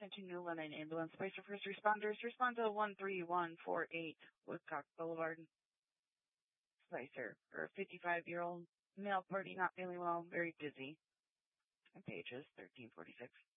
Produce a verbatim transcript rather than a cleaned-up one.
Attention New London Ambulance. Place for first responders. Respond to one three one four eight Woodcock Boulevard. Spicer, or a fifty-five-year-old male party not feeling well, very dizzy. And pages thirteen forty-six.